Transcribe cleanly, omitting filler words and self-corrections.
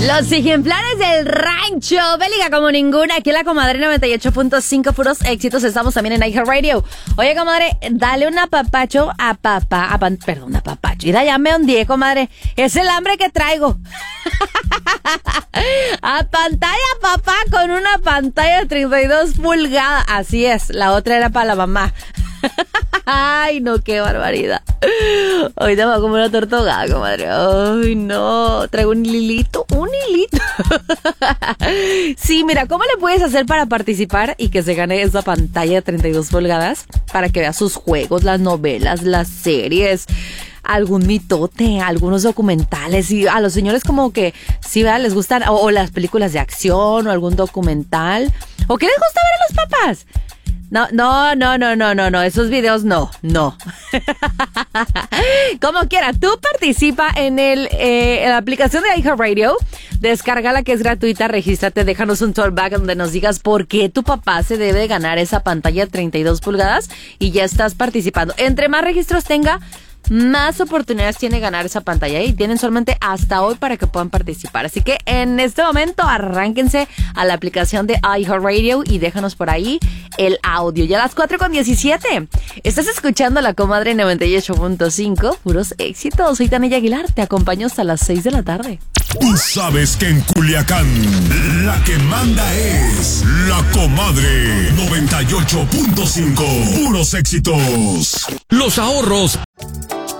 Los ejemplares del rancho, bélica como ninguna. Aquí en la comadre 98.5, puros éxitos. Estamos también en iHeartRadio. Oye, comadre, dale un apapacho a papá. Perdón, apapacho. Mira, ya me hundí, comadre. Es el hambre que traigo. A pantalla, papá, con una pantalla de 32 pulgadas. Así es, la otra era para la mamá. Ay, no, qué barbaridad. Ahorita me voy a comer una tortuga, comadre. Ay, no, traigo un hilito. Sí, mira, ¿cómo le puedes hacer para participar y que se gane esa pantalla de 32 pulgadas? Para que vea sus juegos, las novelas, las series, algún mitote, algunos documentales. Y a los señores como que sí, ¿verdad? Les gustan, o las películas de acción, o algún documental. ¿O qué les gusta ver a los papás? No, esos videos no. Como quiera, tú participa en la aplicación de iHeartRadio, descárgala que es gratuita, regístrate, déjanos un talkback donde nos digas por qué tu papá se debe ganar esa pantalla de 32 pulgadas y ya estás participando. Entre más registros tenga, más oportunidades tiene ganar esa pantalla y tienen solamente hasta hoy para que puedan participar. Así que en este momento arránquense a la aplicación de iHeartRadio y déjanos por ahí el audio. Ya a las 4:17 estás escuchando La Comadre 98.5, puros éxitos. Soy Tania Aguilar, te acompaño hasta las 6 de la tarde. Tú sabes que en Culiacán la que manda es La Comadre 98.5, puros éxitos. Los ahorros